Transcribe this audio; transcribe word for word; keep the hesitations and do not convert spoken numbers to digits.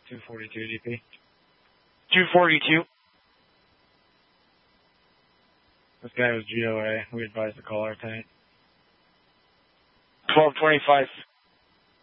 two forty-two D P. two forty-two. This guy was G O A. We advised to call our tank. twelve twenty-five.